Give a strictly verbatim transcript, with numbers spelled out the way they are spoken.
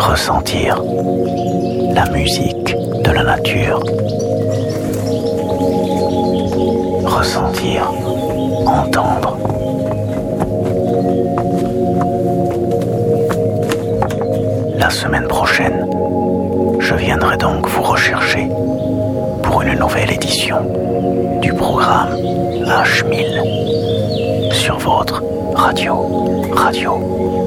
ressentir la musique de la nature. Ressentir, entendre. La semaine prochaine, je viendrai donc vous rechercher pour une nouvelle édition du programme H mille sur votre radio, radio.